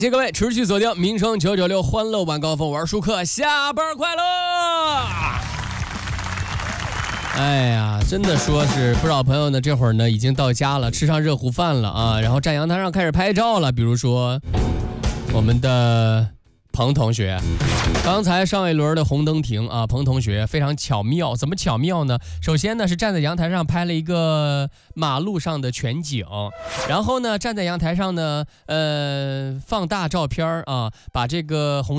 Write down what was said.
谢各位持续锁定民生996欢乐晚高峰，玩舒克，下班快乐。哎呀，真的说是不少朋友呢，这会儿呢已经到家了，吃上热乎饭了啊，然后站阳台上开始拍照了。比如说我们的彭同学，刚才上一轮的红灯停啊，彭同学非常巧妙，怎么巧妙呢？首先呢是站在阳台上拍了一个马路上的全景，然后呢站在阳台上呢，放大照片啊，把这个红